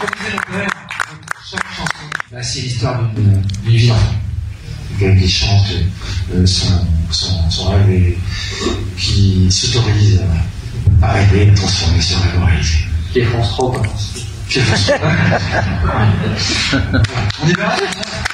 improviser le poème. Chaque chanson, bah, c'est l'histoire d'une vie d'enfant. Qui chante son rêve et qui s'autorise à rêver, à transformer son rêve en réalité. Qui est France 3 ou pas? On y va?